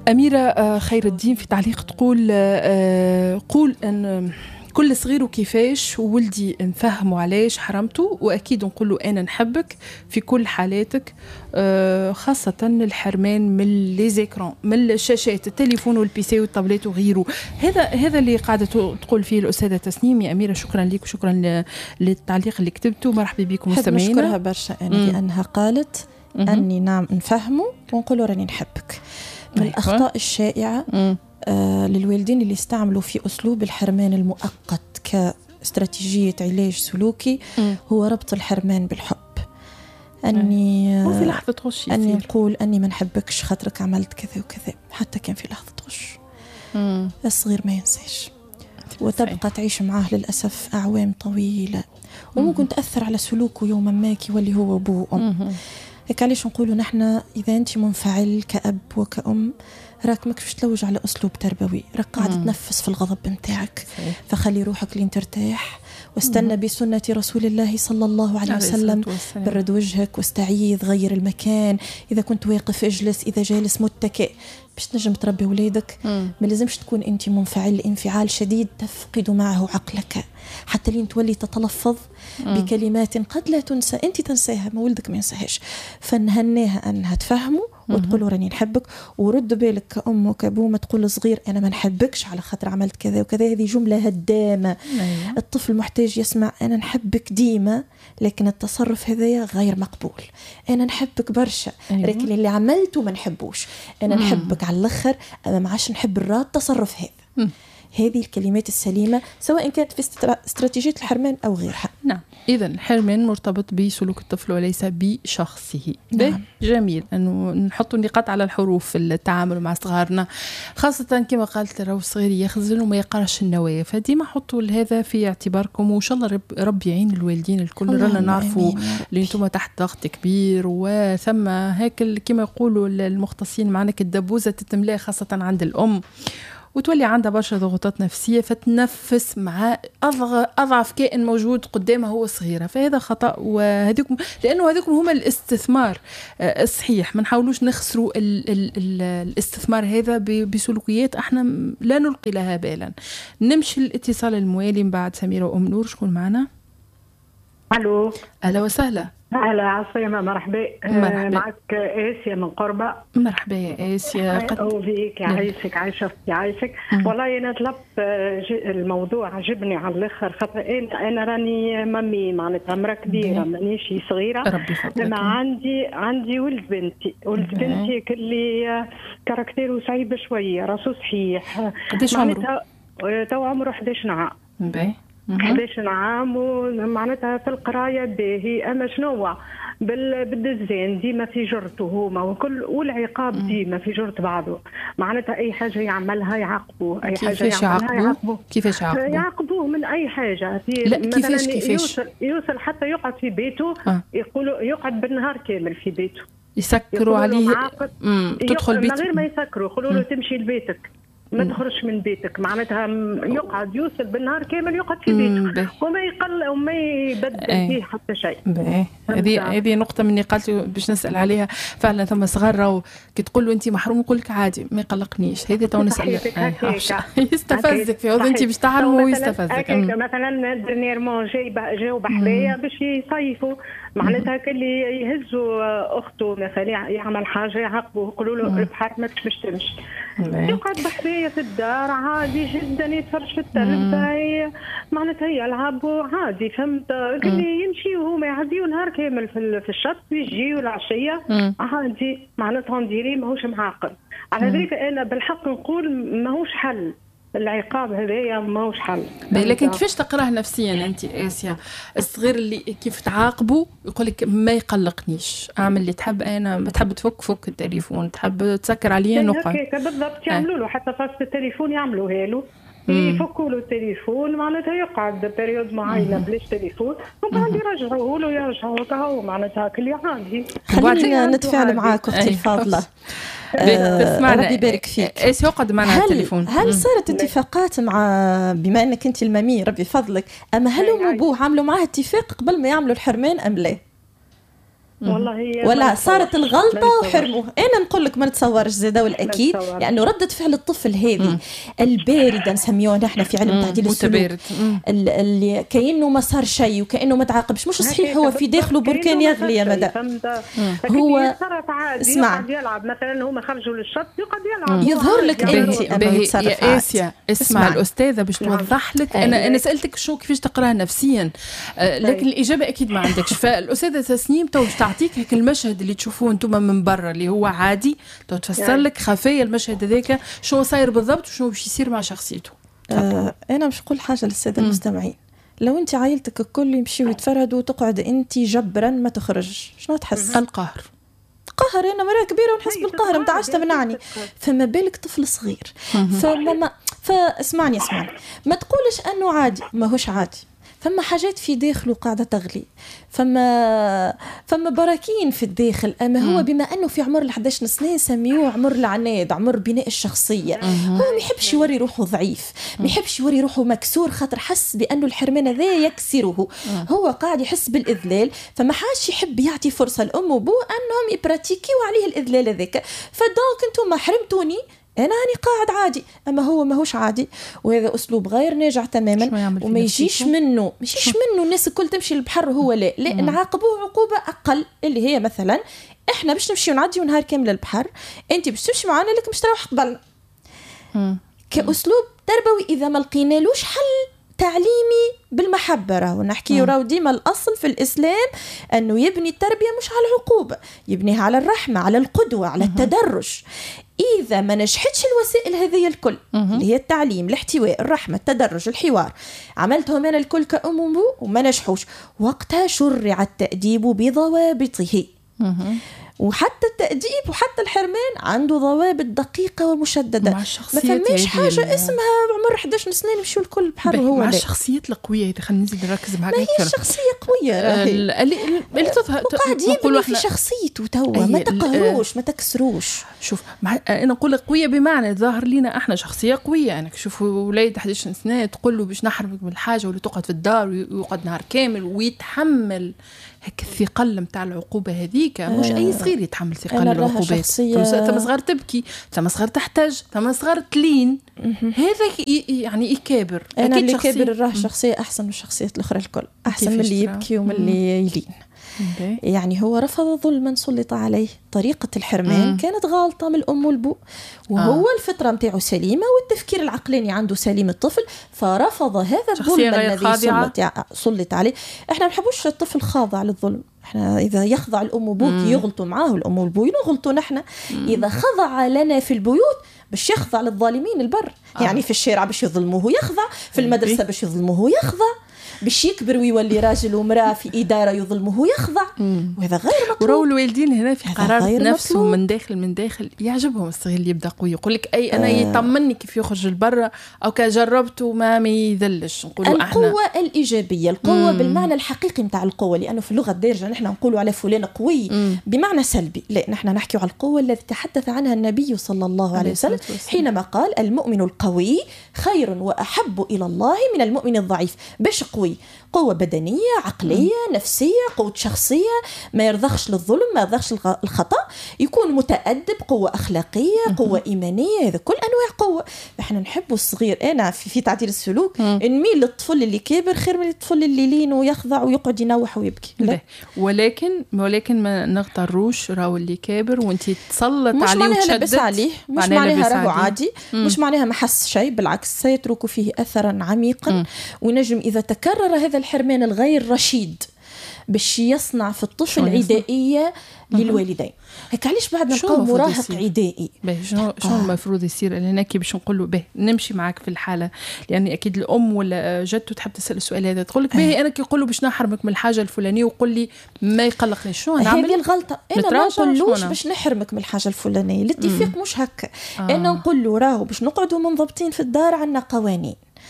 أميرة خير الدين في تعليق تقول قول أن كل صغير وكيفاش وولدي نفهمه علاش حرمته، وأكيد نقول له أنا نحبك في كل حالاتك، خاصة الحرمان من ليزيكران، من الشاشات، التليفون والبيسي والتابلت وغيره. هذا اللي قاعدة تقول فيه الأستاذة تسنيم. يا أميرة شكرا لك وشكرا للتعليق اللي كتبته. مرحبا بكم مستمعينا. نشكرها برشا لأنها قالت أني نعم نفهمه ونقول راني نحبك. من الأخطاء الشائعة للوالدين اللي استعملوا في أسلوب الحرمان المؤقت كاستراتيجية علاج سلوكي هو ربط الحرمان بالحب. أني وفي لحظة غش أني نقول أني ما نحبكش خاطرك عملت كذا وكذا، حتى كان في لحظة غش. الصغير ما ينساش وتبقى تعيش معاه للأسف أعوام طويلة، وممكن تأثر على سلوكه يوما ما كي يولي هو أبوه وأم. هيك علاش نقولوا نحن إذا أنت منفعل كأب وكأم راك ماكش تلوج على أسلوب تربوي، راك قاعد تنفس في الغضب متاعك، فخلي روحك لين ترتاح واستنى بسنة رسول الله صلى الله عليه وسلم، برد وجهك واستعيذ، غير المكان، إذا كنت واقف اجلس، إذا جالس متكئ، باش تنجم تربي ولادك. ما لازمش تكون أنت منفعل انفعال شديد تفقد معه عقلك حتى لين تولي تتلفظ بكلمات قد لا تنسى، أنت تنساها ما ولدك ما ينساهاش. فنهنيها أنها تفهمه وتقول راني نحبك، ورد بالك كأم وكأبو ما تقول صغير أنا ما نحبكش على خاطر عملت كذا وكذا. هذه جملة هدامة. الطفل محتاج يسمع أنا نحبك ديما، لكن التصرف هذايا غير مقبول. أنا نحبك برشا لكن اللي عملته ما نحبوش. أنا نحبك على الآخر أما ما عادش نحب التصرف هذا. هذه الكلمات السليمة سواء كانت في استراتيجية الحرمان أو غيرها. نعم. إذا الحرمان مرتبط بسلوك الطفل وليس بشخصه. نعم. جميل أنه نحط النقاط على الحروف في التعامل مع صغارنا، خاصة كما قالت لو الصغير يخزن وما يقرأش النوايا، فديما حطوا هذا في اعتباركم. وإن شاء الله رب يعين الوالدين الكل. رانا نعرفوا اللي انتم تحت ضغط كبير، وثم هيك كما يقولوا المختصين معناك الدبوزة تتملاه خاصة عند الأم، وتولي عندها برشا ضغوطات نفسية فتنفس مع أضعف كائن موجود قدامها هو صغيرة. فهذا خطأ، وهذيكم لأنه هذيكم هما الاستثمار الصحيح. ما نحاولوش نخسروا الاستثمار هذا بسلوكيات احنا لا نلقي لها بالا. نمشي الاتصال الموالي من بعد سميرة وأم نور. شكون معنا؟ الو. أهلا وسهلا. أهلا عصيمة. مرحبا. معك آسيا من قربة. مرحبا يا آسيا. وفيك يعيشك عايشة يعيشك. والله أنا طلبت الموضوع عجبني على الآخر، خاطر أنا راني مامي معناتها مرة كبيرة مانيش صغيرة. ربي فضلك. لما عندي ولد بنتي كلي كاركتيره صعيب شوية، راسه صحيح. قديش عمره؟ تو عمره 11 عام. 11 عام، ومعناتها في القرايه باهي، اما شنو بالدزين ديما في جرته هما والعقاب ديما في جرت بعضه. معناتها اي حاجه يعملها يعاقبوه، اي حاجه يعملها يعاقبوه. كيفاش يعاقبوه من اي حاجه. لا كيفاش يوصل حتى يقعد في بيته. يقولوا يقعد بالنهار كامل في بيته، يسكروا عليه. تدخل بيته من غير ما يسكروا، يقولوا له تمشي لبيتك ما تخرجش من بيتك. معناتها يقعد يوصل بالنهار كامل يقعد في بيته وما يقل وما يبدل فيه حتى شيء. هذه نقطة من النقاط باش نسأل عليها فعلا. ثم صغار راهو كي تقول له أنت محروم يقول لك عادي ما يقلقنيش. هذه تو نسأل يستفزك في هذا أنت باش تعلمه ويستفزك. مثلا درنيرمون جاو بحذايا باش يصيفوا، معناتها كلي يهزوا أخته مثلا يعمل حاجة يعاقبوه، يقولوا له البحر ما باش تمشي، يقعد بحذايا في الدار عادي جدا يتفرج في التلفزيون، معناتها يلعب عادي. فهمت؟ كلي يمشي وهو ما يعديو نهار كامل في الشط ويجي العشية عادي. معناتها نديري ماهوش معاقب. على ذلك أنا بالحق نقول ماهوش حل العقاب هذايا، ماهوش حل. لكن كيفاش تقراه نفسيا انت آسيا الصغير اللي كيف تعاقبه يقول لك ما يقلقنيش، اعمل اللي تحب، انا تحب تفك التليفون، تحب تسكر عليه نقعد بالضبط. يعملوا له حتى فاس التليفون يعملوها له، يفكوا له التليفون، معناتها يقعد بريود معينه بلاش تليفون وبعد يرجعوه له كهو، معناتها كل عادي. خلينا نتفاعل معاك اختي الفاضله. ربي يبارك فيك. ايش يقعد معنا التليفون؟ هل صارت اتفاقات مع، بما انك انت المامي ربي فضلك، اما هل ام وابوه عملوا معاه اتفاق قبل ما يعملوا الحرمان ام لا؟ والله ولا صارت الغلطة وحرموه. أنا نقول لك ما نتصورش زادا والأكيد لأنه ردة فعل الطفل هذه الباردة نسميوها نحن في علم تعديل السلوك، اللي كأنه ما صار شيء وكأنه ما تعاقبش، مش صحيح، هو في داخله بركان يغلي يا مدى. هو اسمع يلعب مثلا، هما خرجوا للشط يقعد يلعب، يظهر لك أنت يا آسيا اسمع الأستاذة باش توضح لك. أنا سألتك شو كيفاش تقراها نفسيا، لكن الإجابة أكيد ما عندكش. فالأستاذة تسنيم تو تعطيك هيك المشهد اللي تشوفوه انتم من برا اللي هو عادي، تو تفسر لك خفايا المشهد هذاك شو صاير بالضبط وشو باش يصير مع شخصيته. أنا مش نقول حاجة للسادة المستمعين، لو أنت عائلتك الكل يمشيوا يتفردوا وتقعد أنت جبرا ما تخرج، شنو تحس؟ القهر. قهر. أنا مرة كبيرة ونحس بالقهر متعاش تمنعني، فما بالك طفل صغير. فاسمعني ما تقولش أنه عادي، ما هوش عادي، فما حاجات في داخله قاعدة تغلي، فما براكين في الداخل. أما هو بما أنه في عمر 11 سنة سميوه عمر العناد، عمر بناء الشخصية. هو ما يحبش يوري روحه ضعيف، ما يحبش يوري روحه مكسور، خاطر حس بأنه الحرمان ذا يكسره. هو قاعد يحس بالإذلال، فما حاش يحب يعطي فرصة لأم وبوه أنهم يبراتيكيوا عليه الإذلال هذاك. فدونك أنتم ما حرمتوني، أنا هاني قاعد عادي. أما هو ما هوش عادي، وهذا أسلوب غير ناجع تماما، وما يجيش منه الناس الكل تمشي للبحر وهو لا نعاقبوه عقوبة أقل، اللي هي مثلا إحنا باش نمشي ونعدي نهار كامل البحر، أنت باش تمشي معنا لكن باش تروح قبلنا. كأسلوب تربوي إذا ما لقينالوش حل تعليمي بالمحبة. راهو نحكي راهو ديما الأصل في الإسلام أنه يبني التربية مش على العقوبة، يبنيها على الرحمة، على القدوة، على التدرج. إذا ما نجحتش الوسائل هذه الكل اللي هي التعليم، الاحتواء، الرحمة، التدرج، الحوار، عملتهم أنا الكل كأم وما نجحوش، وقتها شرع التأديب بضوابطه. وحتى التأديب وحتى الحرمان عنده ضوابط دقيقة ومشددة. ما فماش حاجة اسمها عمر 11 سنة نمشيو الكل بحر. هو مع الشخصيات القوية إذا خلينا نزيد نركز معك أكثر. ما هي الشخصية قوية اللي تظهر وقاعد يبني في شخصيته توا، ما تقهروش ما تكسروش. شوف أنا نقول قوية بمعنى ظاهر لنا إحنا شخصية قوية. أنا شوف ولاد 11 سنة تقول له باش نحرمك من الحاجة ولا تقعد في الدار ويقعد نهار كامل ويتحمل هيك الثقل متاع العقوبة هذيك. مش أي صغير يتحمل ثقل العقوبات. ثم صغار تبكي، ثم صغار تحتاج، ثم صغار تلين. هذا يعني يكابر. أنا اللي كابر راه شخصية أحسن من الشخصيات الأخرى الكل، أحسن من اللي يبكي ومن اللي يلين. يعني هو رفض ظلما سلط عليه. طريقة الحرمان كانت غالطة من الأم والبو، وهو الفطرة متاعه سليمة والتفكير العقلاني عنده سليم الطفل، فرفض هذا الظلم الذي سلط عليه. احنا ما نحبوش الطفل خاضع للظلم. احنا إذا يخضع الأم وبوك يغلطوا معاه، والأم والبو يغلطوا نحن. إذا خضع لنا في البيوت باش يخضع للظالمين البر. يعني في الشارع باش يظلموه يخضع، في المدرسة باش يظلموه يخضع، باش يكبر ويولي راجل ومرأة في إدارة يظلمه يخضع. وهذا غير مطلوب. وراو الوالدين هنا في قرار نفسهم من داخل يعجبهم الصغير اللي يبدا قوي، يقول لك أي أنا يطمني كيف يخرج البرة أو كجربته ما يذلش. نقولوا القوة الإيجابية، القوة بالمعنى الحقيقي متاع القوة، لأنه في اللغة الدارجة نحن نقولوا على فلان قوي بمعنى سلبي. لا، نحن نحكي على القوة التي تحدث عنها النبي صلى الله عليه وسلم حينما قال المؤمن القوي خير وأحب إلى الله من المؤمن الضعيف. باش قوي قوة بدنية، عقلية، نفسية، قوة شخصية، ما يرضخش للظلم، ما يرضخش الخطأ، يكون متأدب، قوة أخلاقية، قوة إيمانية. هذا كل أنواع قوة. احنا نحب الصغير. أنا في تعديل السلوك نميل للطفل اللي كبر خير من الطفل اللي لين ويخضع ويقعد ينوح ويبكي. لا. ولكن ما نغتروش راهو اللي كابر وانت تسلط عليه وتشدد عليه. مش معناها راهو عادي، مش معناها ما حس شيء، بالعكس سيترك فيه أثرا عميقا. ونجم إذا تكرر هذا الحرمان الغير رشيد باش يصنع في الطفل عدائية للوالدين. هيك علاش بعد نلقاو مراهق عدائي؟ شنو المفروض يصير؟ لأن باش نقول له نمشي معك في الحالة، لأن أكيد الأم ولا جدته تحب تسأل السؤال هذا، تقول لك أنا كي نقول له باش نحرمك من الحاجة الفلانية وقول لي ما يقلقني، شنو نعمل؟ هذه الغلطة. أنا ما نقولوش باش نحرمك من الحاجة الفلانية، الاتفاق مش هكا. أنا نقول له راهو باش نقعدوا منضبطين في الدار، عنا قوانين،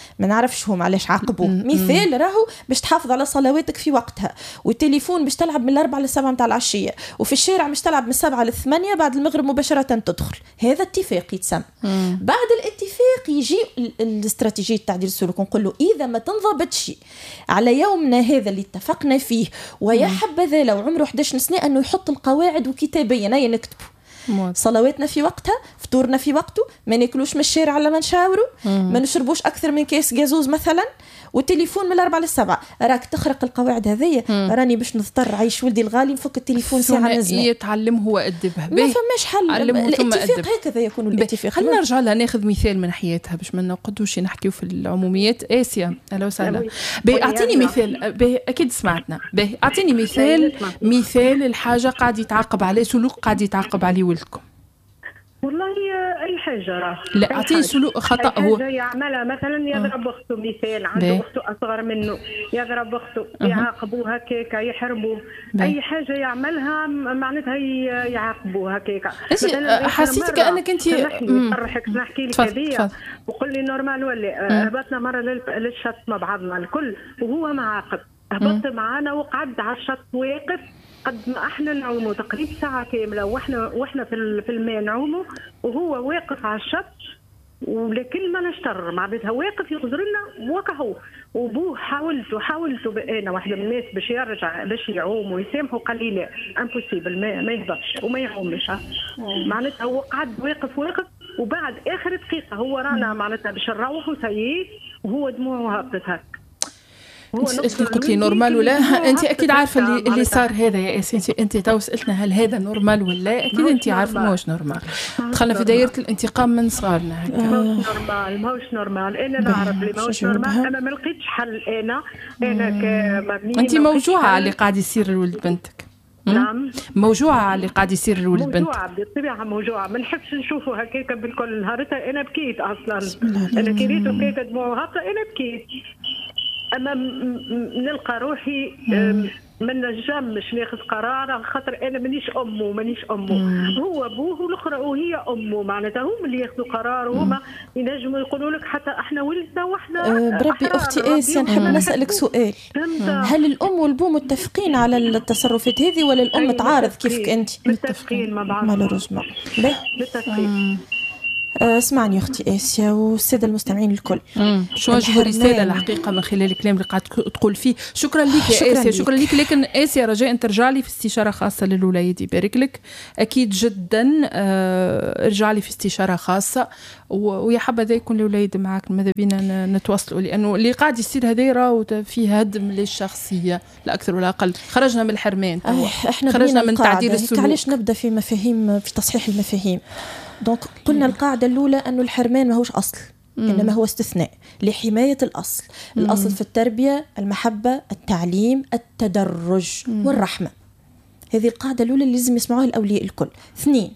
ما نعرفش هم علاش عاقبوه. مثال راهو باش تحافظ على صلواتك في وقتها، والتليفون باش تلعب من 4 ل 7 متاع العشية، وفي الشارع باش تلعب من 7 ل 8 بعد المغرب مباشرة تدخل. هذا اتفاق يتسمى. بعد الاتفاق يجي الاستراتيجية تعديل السلوك، نقول له إذا ما تنضبطش على يومنا هذا اللي اتفقنا فيه، ويا حبذا لو عمره 11 سنة أنه يحط القواعد وكتابيا هيا نكتبه صلواتنا في وقتها، فطورنا في وقته، ما ناكلوش من الشارع على ما نشاوروا، ما نشربوش أكثر من كاس جازوز مثلا، والتليفون من 4 ل 7. راك تخرق القواعد هذية، راني باش نضطر عيش ولدي الغالي نفك التليفون ساعة نزنة. يتعلم هو أدبه، ما فماش حل. الاتفاق هكذا يكون الاتفاق. خلينا نرجع لها ناخذ مثال من حياتها باش ما نقعدوش نحكيو في العموميات. آسيا أهلا وسهلا. أعطيني مثال. أكيد سمعتنا. أعطيني مثال الحاجة قاعد يتعاقب عليه، سلوك قاعد يتعاقب عليه ولدكم. والله اي حاجه راه لا اعطيني سلوك خطا هو يعملها، مثلا يضرب اخته، مثال عنده اخته اصغر منه يضرب اخته، يعاقبوها هكاك، يحرموه. اي حاجه يعملها معناتها يعاقبوها هكاك. حسيت كانك انت نفرحك نحكي لك هذه وقول لي نورمال ولا هبطنا مره للشط مع بعضنا الكل وهو معاقب، هبط معانا وقعد على الشط واقف قد ما احنا نعوموا تقريبا ساعه كامله، واحنا في الماء نعوموا وهو واقف على الشط، ولكن ما نشتر معناتها واقف يغزر لنا وكهو. وبوه حاولت انا واحده من الناس باش يرجع باش يعوم ويسامحوا، قال لي لا امبوسيبل، ما يهبطش وما يعومش. معناتها هو قعد واقف وبعد اخر دقيقه هو رانا معناتها باش نروح وسيي وهو دموعه هبطت هك. انت قلت لي نورمال ولا انت اكيد عارفه اللي صار هذا يا اسي. انت تو سالتنا هل هذا نورمال ولا، اكيد انت عارفه ماهوش نورمال. دخلنا في دايره الانتقام من صغارنا هكا. ماهوش نورمال. انا نعرف اللي ماهوش نورمال، انا ما لقيتش حل. انا انت موجوعه على اللي قاعد يصير لولد بنتك. نعم موجوعه على اللي قاعد يصير لولد بنتك. موجوعه بالطبيعه، موجوعه. ما نحبش نشوفه هكاك بالكل. نهارتها انا بكيت اصلا، انا كريته بكيت دموعه هبطه، انا بكيت. اما نلقى روحي ما نجمش ناخذ قرار، خاطر انا مانيش امه، هو ابوه والاخرى وهي امه، معناتها هم اللي ياخذوا قرار، وهما ينجموا يقولوا لك حتى احنا ولدنا واحنا بربي اختي آسيا نحب نسالك سؤال. هل الام والبو متفقين على التصرفات هذه ولا الام تعارض كيفك انت؟ متفقين مع بعض مالوريزمون. متفقين. اسمعني اختي آسيا والساده المستمعين الكل، شو وجه الرساله الحقيقه من خلال الكلام اللي قاعد تقول فيه. شكرا لك يا آسيا، شكرا لك. لكن آسيا رجاء ترجع لي في استشاره خاصه للولايد، يبارك لك. اكيد جدا ارجع لي في استشاره خاصه، ويا حبذا يكون الولايد معك. ماذا بينا نتواصلوا، لانه اللي قاعد يصير هذا راه فيه هدم للشخصيه لا اكثر ولا اقل. خرجنا من الحرمان، احنا خرجنا من تعديل السلوك. علاش نبدا في مفاهيم، في تصحيح المفاهيم. دونك قلنا القاعدة الأولى أنه الحرمان ما هوش أصل، إنما هو استثناء لحماية الأصل. الأصل في التربية المحبة، التعليم، التدرج والرحمة. هذه القاعدة الأولى اللي لازم يسمعوها الأولياء الكل. 2،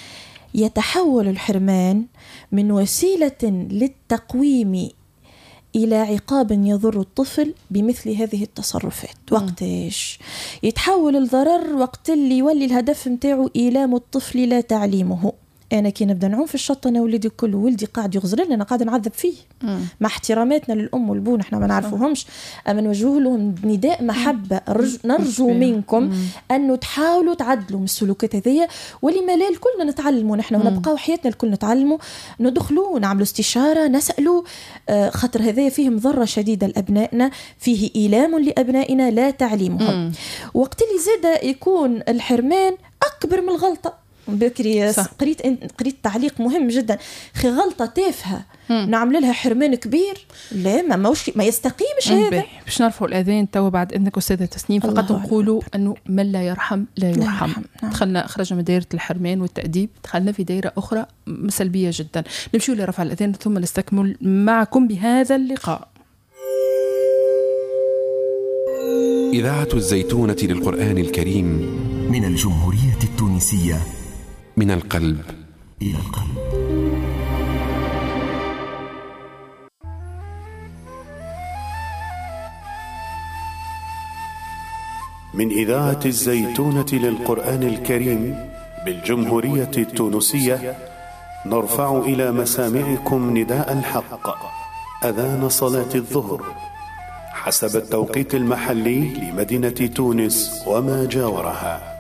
يتحول الحرمان من وسيلة للتقويم إلى عقاب يضر الطفل بمثل هذه التصرفات. وقتاش يتحول الضرر؟ وقت اللي يولي الهدف متاعه إيلام الطفل لا تعليمه. أنا كي نبدأ نعوم في الشط أنا ولدي كله، ولدي قاعد يغزر لنا، أنا قاعد نعذب فيه. مع احتراماتنا للأم والبو، نحن ما نعرفوهمش، أما نوجه لهم نداء محبة. نرجو منكم أنه تحاولوا تعدلوا من السلوكات هذه، ولما لا الكلنا نتعلموا نحن ونبقى حياتنا الكل نتعلموا، ندخلوا نعملوا استشارة، نسألوا، خاطر هذا فيه مضرة شديدة لأبنائنا، فيه إيلام لأبنائنا لا تعليمهم. وقت اللي زاد يكون الحرمان أكبر من الغلطة. بكري قريت تعليق مهم جدا، خي غلطة تافهة نعمل لها حرمان كبير، لا ما يستقيمش هذا. باش نرفعوا الأذان توا بعد إذنك أستاذة تسنيم، فقط نقولوا أنه من لا يرحم لا يرحم. خرجنا من دائرة الحرمان والتأديب، دخلنا في دائرة أخرى سلبية جدا. نمشي لرفع الأذان ثم نستكمل معكم بهذا اللقاء. إذاعة الزيتونة للقرآن الكريم من الجمهورية التونسية، من القلب إلى القلب. من إذاعة الزيتونة للقرآن الكريم بالجمهورية التونسية، نرفع إلى مسامعكم نداء الحق أذان صلاة الظهر حسب التوقيت المحلي لمدينة تونس وما جاورها.